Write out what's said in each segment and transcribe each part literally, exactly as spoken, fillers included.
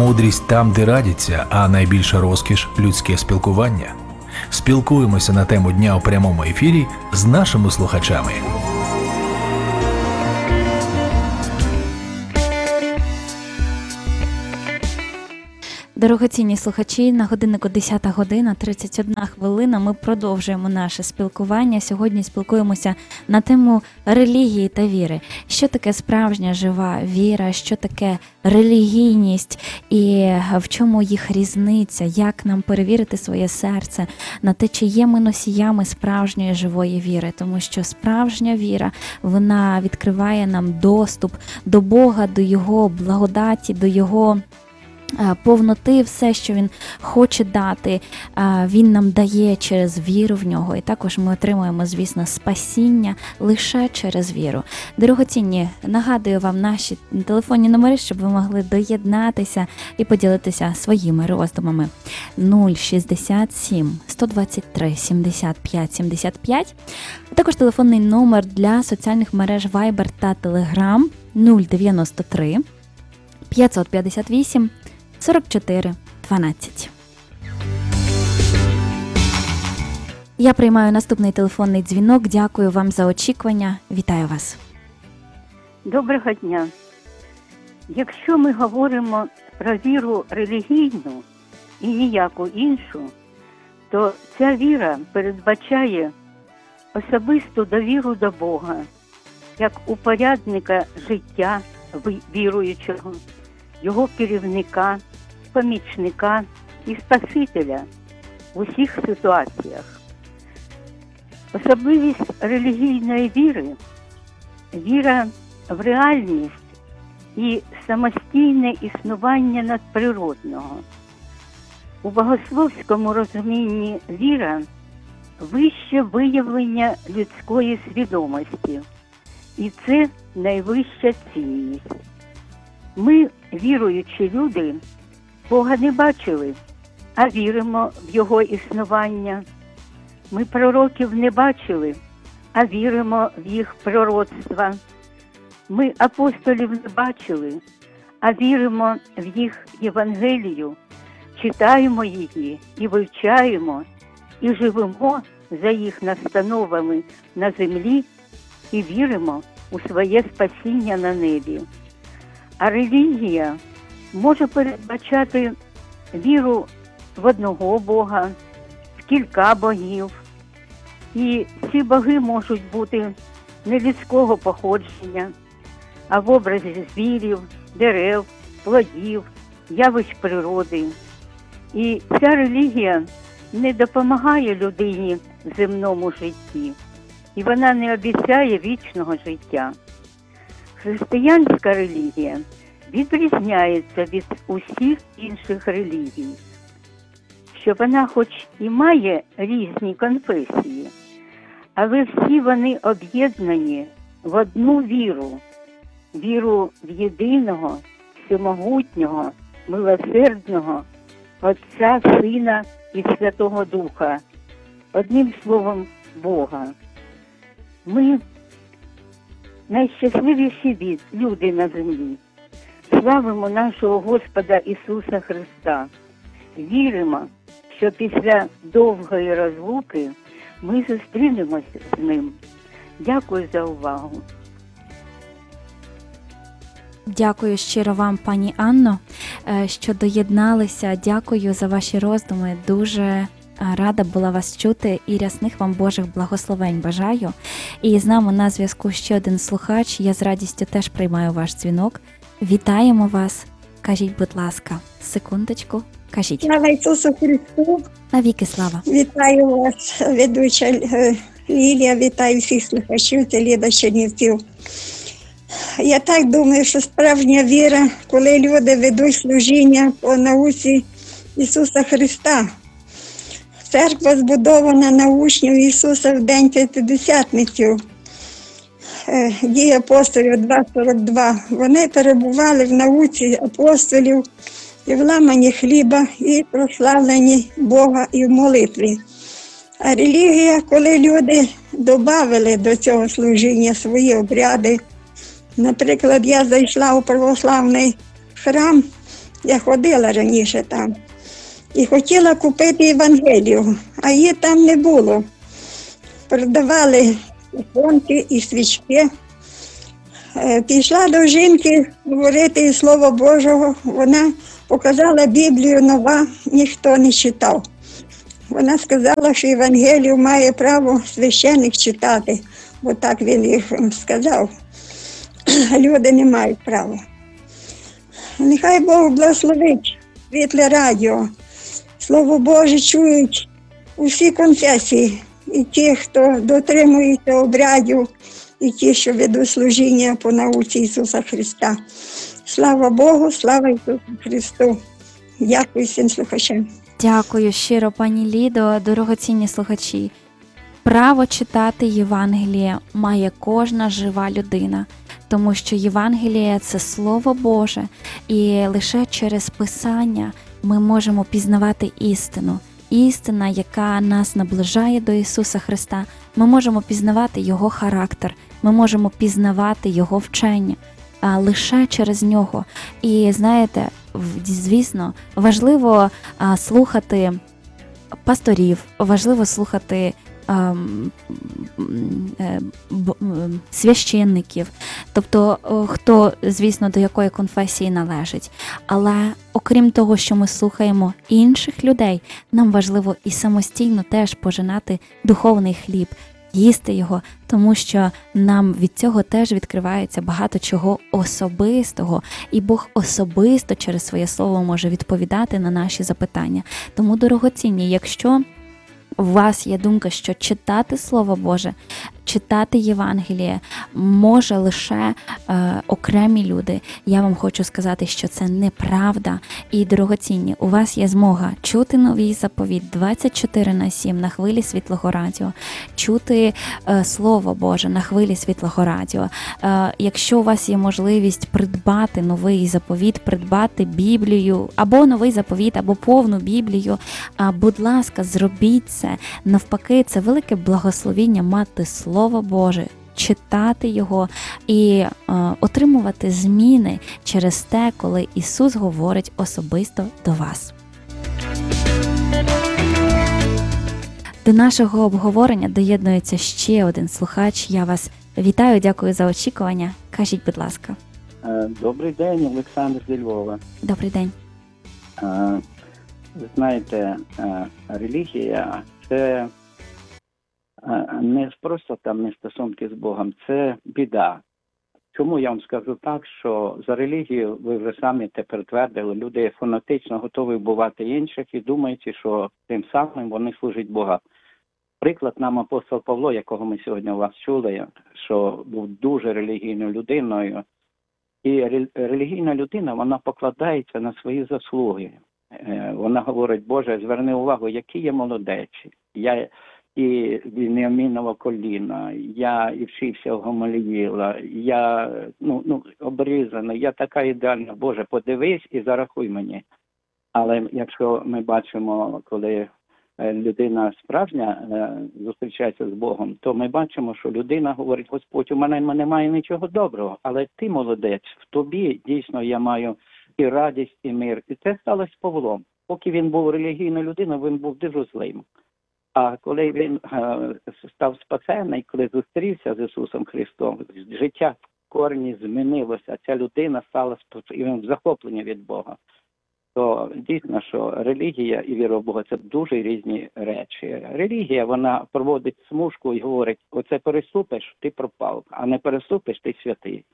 Мудрість там, де радяться, а найбільша розкіш – людське спілкування. Спілкуємося на тему дня у прямому ефірі з нашими слухачами. Дорогоцінні слухачі, на годиннику десята година, тридцять одна хвилина. Ми продовжуємо наше спілкування. Сьогодні спілкуємося на тему релігії та віри. Що таке справжня жива віра, що таке релігійність і в чому їх різниця, як нам перевірити своє серце на те, чи є ми носіями справжньої живої віри. Тому що справжня віра, вона відкриває нам доступ до Бога, до Його благодаті, до Його повноти, все, що Він хоче дати, Він нам дає через віру в Нього. І також ми отримуємо, звісно, спасіння лише через віру. Дорогоцінні, нагадую вам наші телефонні номери, щоб ви могли доєднатися і поділитися своїми роздумами. нуль шістдесят сім сто двадцять три сімдесят п'ять сімдесят п'ять, а також телефонний номер для соціальних мереж Viber та Telegram нуль дев'яносто три п'ятсот п'ятдесят вісім сорок чотири дванадцять. Я приймаю наступний телефонний дзвінок. Дякую вам за очікування. Вітаю вас. Доброго дня. Якщо ми говоримо про віру релігійну і ніяку іншу, то ця віра передбачає особисту довіру до Бога, як упорядника життя віруючого, його керівника, помічника і Спасителя в усіх ситуаціях. Особливість релігійної віри – віра в реальність і самостійне існування надприродного. У богословському розумінні віра – вище виявлення людської свідомості, і це найвища цінність. Ми, віруючі люди, Бога не бачили, а віримо в Його існування. Ми пророків не бачили, а віримо в їх пророцтва. Ми апостолів не бачили, а віримо в їх Євангелію, читаємо її і вивчаємо, і живемо за їх настановами на землі, і віримо у своє спасіння на небі. А релігія може передбачати віру в одного Бога, в кілька богів. І ці боги можуть бути не людського походження, а в образі звірів, дерев, плодів, явищ природи. І ця релігія не допомагає людині в земному житті, і вона не обіцяє вічного життя. Християнська релігія відрізняється від усіх інших релігій, що вона хоч і має різні конфесії, але всі вони об'єднані в одну віру, віру в єдиного, всемогутнього, милосердного Отця, Сина і Святого Духа, одним словом Бога. Ми найщасливіші люди на землі. Славимо нашого Господа Ісуса Христа. Віримо, що після довгої розлуки ми зустрінемося з Ним. Дякую за увагу. Дякую щиро вам, пані Анно, що доєдналися. Дякую за ваші роздуми. Дуже рада була вас чути і рясних вам Божих благословень бажаю. І з нами на зв'язку ще один слухач. Я з радістю теж приймаю ваш дзвінок. Вітаємо вас. Кажіть, будь ласка, секундочку, кажіть. Слава Ісусу Христу. Навіки слава. Вітаю вас, ведуча Лілія, вітаю всіх слухачів, це Ліда Чернівців. Я так думаю, що справжня віра, коли люди ведуть служіння по науці Ісуса Христа. Церква збудована на учнів Ісуса в день П'ятидесятницю. Дії апостолів два сорок два. Вони перебували в науці апостолів і в ламанні хліба, і прославленні Бога і в молитві. А релігія, коли люди додали до цього служіння свої обряди. Наприклад, я зайшла у православний храм, Я ходила раніше там і хотіла купити Євангелію, а її там не було. Продавали іконки і свічки. Е, Пішла до жінки говорити Слово Божого. Вона показала Біблію нова, ніхто не читав. Вона сказала, що Євангелію має право священник читати, бо так він їх сказав. Люди не мають права. Нехай Бог благословить Світле радіо. Слово Боже чують усі конфесії, і ті, хто дотримується обрядів, і ті, що ведуть служіння по науці Ісуса Христа. Слава Богу, слава Ісусу Христу. Дякую всім слухачам. Дякую щиро, пані Лідо, дорогоцінні слухачі. Право читати Євангеліє має кожна жива людина, тому що Євангеліє – це Слово Боже, і лише через Писання ми можемо пізнавати істину. Істина, яка нас наближає до Ісуса Христа. Ми можемо пізнавати Його характер, ми можемо пізнавати Його вчення, а лише через Нього. І знаєте, в- звісно, важливо а, слухати пасторів, важливо слухати ем, м, е, б- м, священників, тобто о, хто, звісно, до якої конфесії належить. Але окрім того, що ми слухаємо інших людей, нам важливо і самостійно теж пожинати духовний хліб, їсти його, тому що нам від цього теж відкривається багато чого особистого, і Бог особисто через своє слово може відповідати на наші запитання. Тому, дорогоцінні, якщо у вас є думка, що читати Слово Боже, читати Євангеліє може лише е, окремі люди, я вам хочу сказати, що це неправда. І, дорогоцінні, у вас є змога чути новий заповіт двадцять чотири на сім на хвилі Світлого Радіо, чути е, Слово Боже на хвилі Світлого Радіо. Е, якщо у вас є можливість придбати новий заповіт, придбати Біблію, або новий заповіт, або повну Біблію, а, будь ласка, зробіть це. Навпаки, це велике благословіння мати Слово Боже, читати його і е, отримувати зміни через те, коли Ісус говорить особисто до вас. До нашого обговорення доєднується ще один слухач. Я вас вітаю, дякую за очікування. Кажіть, будь ласка. Е, Добрий день, Олександр зі Львова. Добрий день. Е, Ви знаєте, е, релігія – це е, не просто там не стосунки з Богом, це біда. Чому я вам скажу так, що за релігію, ви вже самі тепер твердили, люди фанатично готові вбивати інших і думають, що тим самим вони служать Бога. Приклад нам апостол Павло, якого ми сьогодні у вас чули, що був дуже релігійною людиною. І ре- релігійна людина, вона покладається на свої заслуги. Е, Вона говорить: Боже, зверни увагу, які я молодець. Я і Веніамінова коліна, я і вчився в Гамаліїла, я ну, ну, обрізаний, я така ідеальна. Боже, подивись і зарахуй мені. Але якщо ми бачимо, коли е, людина справжня е, зустрічається з Богом, то ми бачимо, що людина говорить: Господь, у мене немає нічого доброго, але ти молодець, в тобі дійсно я маю і радість, і мир. І це сталося з Павлом. Поки він був релігійною людиною, він був дуже злим. А коли він е, став спасенний, коли зустрівся з Ісусом Христом, життя в корні змінилося. Ця людина стала спос- і він в захопленні від Бога. То дійсно, що релігія і віра в Бога – це дуже різні речі. Релігія, вона проводить смужку і говорить: оце переступиш, ти пропав, а не переступиш, ти святий.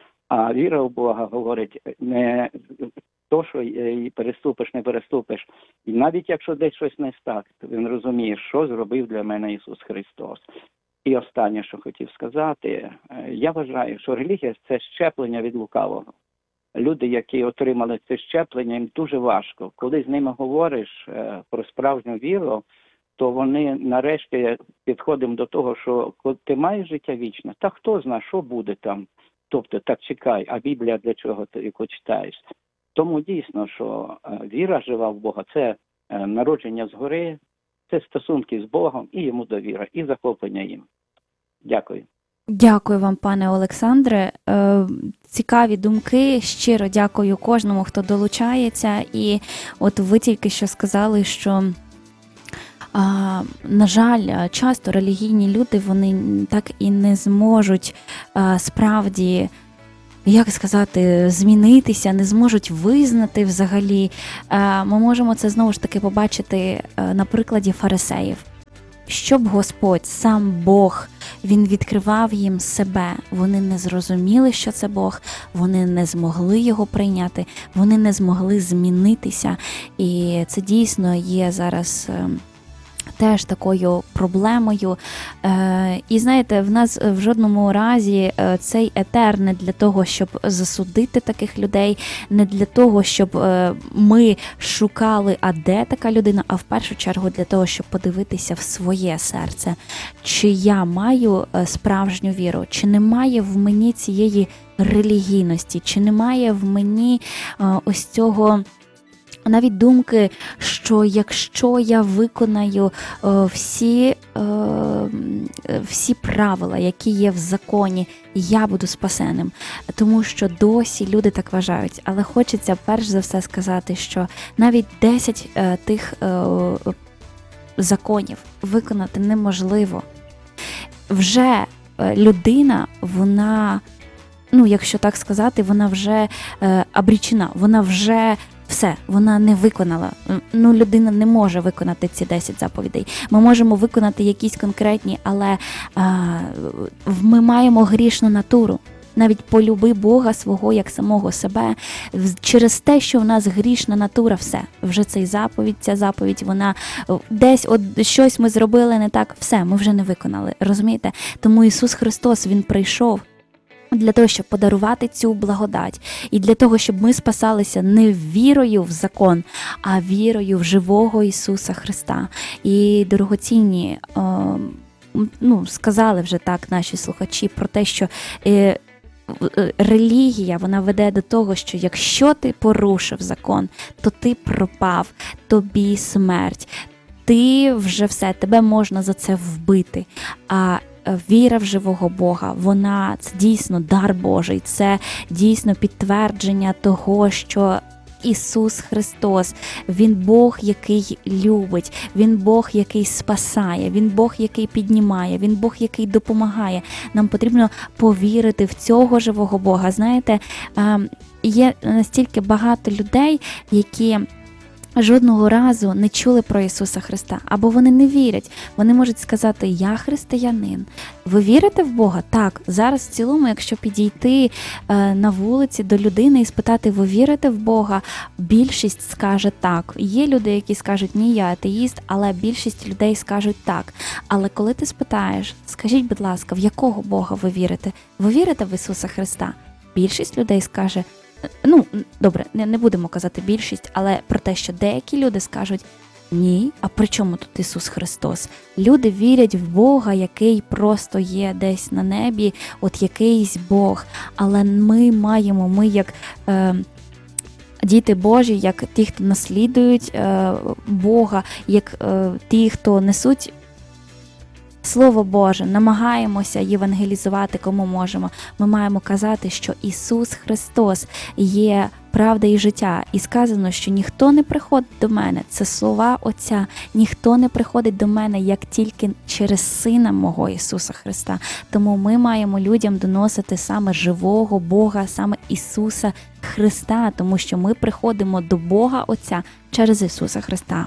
А віра в Бога говорить: не то, що і переступиш, не переступиш. І навіть якщо десь щось не так, то він розуміє, що зробив для мене Ісус Христос. І останнє, що хотів сказати, я вважаю, що релігія – це щеплення від лукавого. Люди, які отримали це щеплення, їм дуже важко. Коли з ними говориш е, про справжню віру, то вони нарешті підходимо до того, що коли ти маєш життя вічне, та хто знає, що буде там. Тобто, так чекай, а Біблія для чого ти яку читаєш? Тому дійсно, що е, віра жива в Бога – це е, народження згори, це стосунки з Богом і йому довіра, і захоплення їм. Дякую. Дякую вам, пане Олександре. Е, Цікаві думки. Щиро дякую кожному, хто долучається. І от ви тільки що сказали, що, а, на жаль, часто релігійні люди, вони так і не зможуть а, справді, як сказати, змінитися, не зможуть визнати взагалі. Е, Ми можемо це знову ж таки побачити е, на прикладі фарисеїв. Щоб Господь, сам Бог, Він відкривав їм себе. Вони не зрозуміли, що це Бог, вони не змогли його прийняти, вони не змогли змінитися. І це дійсно є зараз е, теж такою проблемою. Е, І знаєте, в нас в жодному разі е, цей етер не для того, щоб засудити таких людей, не для того, щоб е, ми шукали, а де така людина, а в першу чергу для того, щоб подивитися в своє серце. Чи я маю е, справжню віру, чи немає в мені цієї релігійності, чи немає в мені е, ось цього навіть думки, що якщо я виконаю е, всі, е, всі правила, які є в законі, я буду спасеним. Тому що досі люди так вважають. Але хочеться перш за все сказати, що навіть десять е, тих е, законів виконати неможливо. Вже е, людина, вона, ну якщо так сказати, вона вже е, обречена, вона вже все, вона не виконала. Ну, людина не може виконати ці десять заповідей. Ми можемо виконати якісь конкретні, але а, ми маємо грішну натуру. Навіть полюби Бога свого як самого себе. Через те, що в нас грішна натура, все. Вже цей заповідь, ця заповідь, вона десь от щось ми зробили не так, все, ми вже не виконали. Розумієте? Тому Ісус Христос, Він прийшов для того, щоб подарувати цю благодать. І для того, щоб ми спасалися не вірою в закон, а вірою в живого Ісуса Христа. І дорогоцінні, ну, сказали вже так наші слухачі про те, що релігія, вона веде до того, що якщо ти порушив закон, то ти пропав, тобі смерть. Ти вже все, тебе можна за це вбити. А віра в живого Бога, вона, це дійсно дар Божий, це дійсно підтвердження того, що Ісус Христос, Він Бог, який любить, Він Бог, який спасає, Він Бог, який піднімає, Він Бог, який допомагає. Нам потрібно повірити в цього живого Бога. Знаєте, є настільки багато людей, які жодного разу не чули про Ісуса Христа, або вони не вірять. Вони можуть сказати: я християнин. Ви вірите в Бога? Так. Зараз в цілому, якщо підійти е, на вулиці до людини і спитати: ви вірите в Бога? Більшість скаже так. Є люди, які скажуть: ні, я атеїст, але більшість людей скажуть так. Але коли ти спитаєш: скажіть, будь ласка, в якого Бога ви вірите? Ви вірите в Ісуса Христа? Більшість людей скаже: ну, добре, не, не будемо казати більшість, але про те, що деякі люди скажуть: ні, а при чому тут Ісус Христос? Люди вірять в Бога, який просто є десь на небі, от якийсь Бог. Але ми маємо, ми як е, діти Божі, як ті, хто наслідують е, Бога, як е, ті, хто несуть Слово Боже, намагаємося євангелізувати кому можемо. Ми маємо казати, що Ісус Христос є правда і життя. І сказано, що ніхто не приходить до мене, це слова Отця, ніхто не приходить до мене, як тільки через Сина мого Ісуса Христа. Тому ми маємо людям доносити саме живого Бога, саме Ісуса Христа, тому що ми приходимо до Бога Отця через Ісуса Христа.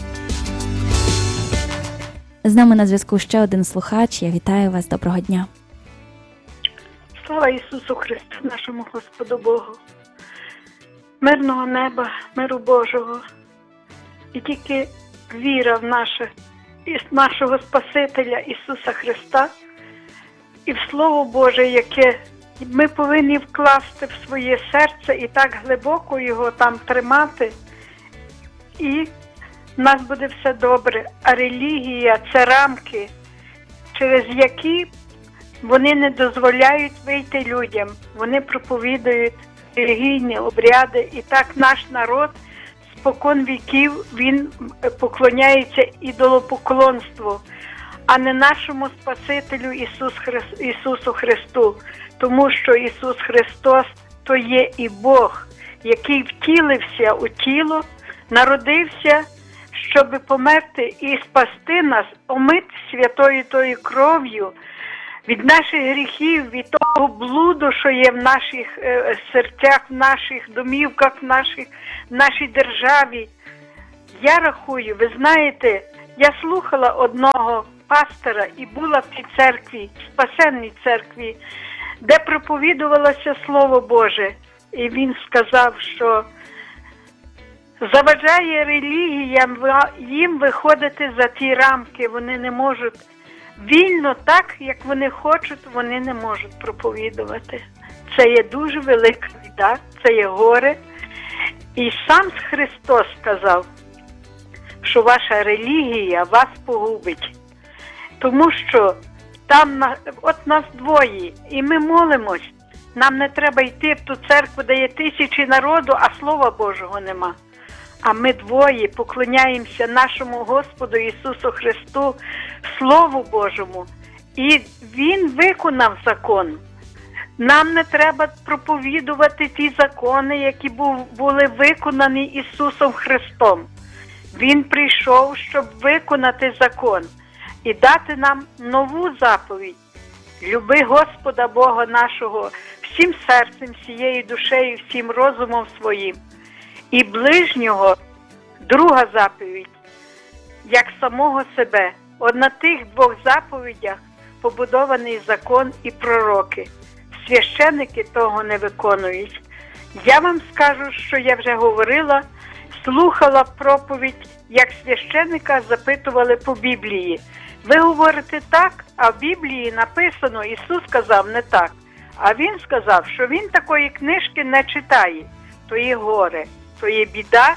З нами на зв'язку ще один слухач. Я вітаю вас. Доброго дня. Слава Ісусу Христу, нашому Господу Богу. Мирного неба, миру Божого. І тільки віра в наше, нашого Спасителя Ісуса Христа і в Слово Боже, яке ми повинні вкласти в своє серце і так глибоко його там тримати. І в нас буде все добре, а релігія – це рамки, через які вони не дозволяють вийти людям. Вони проповідують релігійні обряди, і так наш народ спокон віків, він поклоняється ідолопоклонству. а не нашому Спасителю Ісус Хри... Ісусу Христу. Тому що Ісус Христос – то є і Бог, який втілився у тіло, народився, щоб померти і спасти нас, омити святою тою кров'ю від наших гріхів, від того блуду, що є в наших е, серцях, в наших домівках, в, наших, в нашій державі. Я рахую, ви знаєте, я слухала одного пастора і була в тій церкві, спасенній церкві, де проповідувалося Слово Боже. І він сказав, що заважає релігіям їм виходити за ті рамки. Вони не можуть вільно, так, як вони хочуть, вони не можуть проповідувати. Це є дуже велика біда, це є горе. І сам Христос сказав, що ваша релігія вас погубить. Тому що там, от нас двоє, і ми молимось. Нам не треба йти в ту церкву, де є тисячі народу, а Слова Божого нема. А ми двоє поклоняємося нашому Господу Ісусу Христу, Слову Божому. І Він виконав закон. Нам не треба проповідувати ті закони, які були виконані Ісусом Христом. Він прийшов, щоб виконати закон і дати нам нову заповідь. Люби Господа Бога нашого всім серцем, всією душею, всім розумом своїм. І ближнього, друга заповідь, як самого себе. От на тих двох заповідях побудований закон і пророки. Священники того не виконують. Я вам скажу, що я вже говорила, слухала проповідь, як священника запитували по Біблії. Ви говорите так, а в Біблії написано, Ісус сказав не так. А Він сказав, що Він такої книжки не читає. То є горе, то є біда.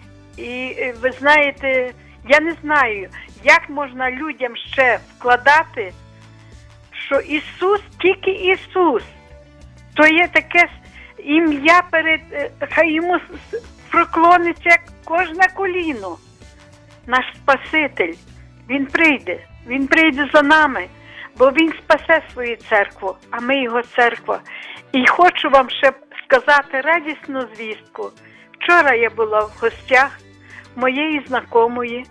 І ви знаєте, я не знаю, як можна людям ще вкладати, що Ісус, тільки Ісус. То є таке ім'я перед, хай йому проклониться кожне коліно. Наш Спаситель, Він прийде, Він прийде за нами, бо Він спасе свою церкву, а ми Його церква. І хочу вам ще сказати радісну звістку. Вчора я була в гостях моєї знайомої,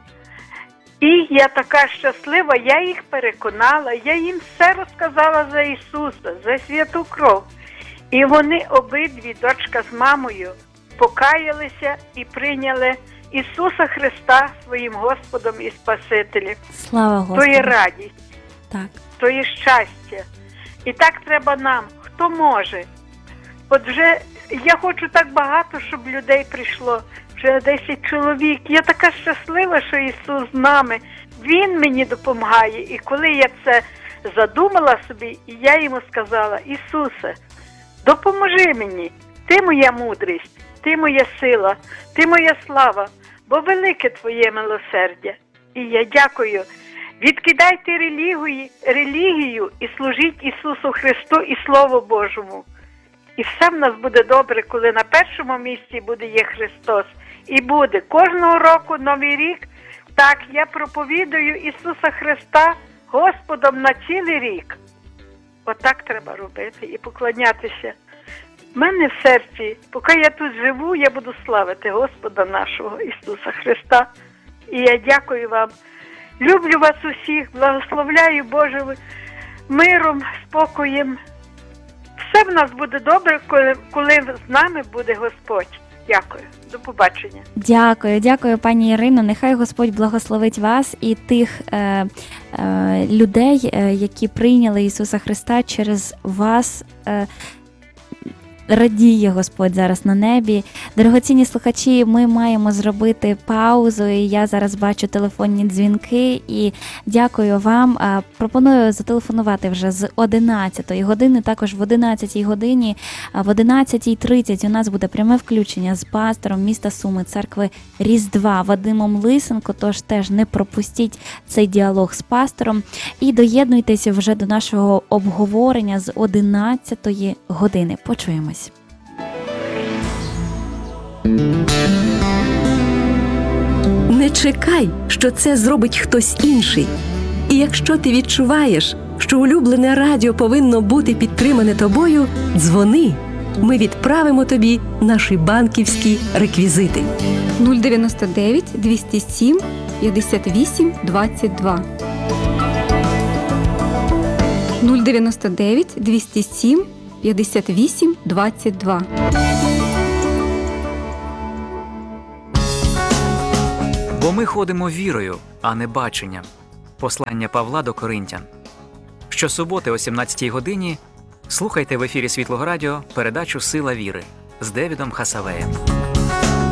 і я така щаслива, я їх переконала, я їм все розказала за Ісуса, за святу кров. І вони обидві, дочка з мамою, покаялися і прийняли Ісуса Христа своїм Господом і Спасителем. Слава Господу. То є радість, Так. то є щастя. І так треба нам, хто може. От вже я хочу так багато, щоб людей прийшло, вже десять чоловік. Я така щаслива, що Ісус з нами. Він мені допомагає. І коли я це задумала собі, і я йому сказала, Ісусе, допоможи мені, ти моя мудрість, ти моя сила, ти моя слава, бо велике твоє милосердя. І я дякую. Відкидайте релігію, релігію і служіть Ісусу Христу і Слову Божому. І все в нас буде добре, коли на першому місці буде є Христос. І буде кожного року Новий рік. Так, я проповідую Ісуса Христа Господом на цілий рік. Отак треба робити і поклонятися. В мене в серці, поки я тут живу, я буду славити Господа нашого Ісуса Христа. І я дякую вам. Люблю вас усіх, благословляю Божим миром, спокоєм. Все в нас буде добре, коли, коли з нами буде Господь. Дякую. До побачення. Дякую, дякую, пані Ірино. Нехай Господь благословить вас і тих е, е, людей, е, які прийняли Ісуса Христа через вас. Е, Радіє Господь зараз на небі. Дорогоцінні слухачі, ми маємо зробити паузу, і я зараз бачу телефонні дзвінки, і дякую вам. Пропоную зателефонувати вже з одинадцятої години, також в одинадцятій годині, в одинадцятій тридцять у нас буде пряме включення з пастором міста Суми, церкви Різдва Вадимом Лисенко, тож теж не пропустіть цей діалог з пастором і доєднуйтеся вже до нашого обговорення з одинадцятої години. Почуємось. Не чекай, що це зробить хтось інший. І якщо ти відчуваєш, що улюблене радіо повинно бути підтримане тобою, дзвони. Ми відправимо тобі наші банківські реквізити. нуль дев'яносто дев'ять двісті сім п'ятдесят вісім двадцять два. нуль дев'яносто дев'ять двісті сім п'ятдесят вісім двадцять два. Бо ми ходимо вірою, а не баченням. Послання Павла до Коринтян. Щосуботи о сімнадцятій годині слухайте в ефірі Світлого Радіо передачу «Сила віри» з Девідом Хасавеєм.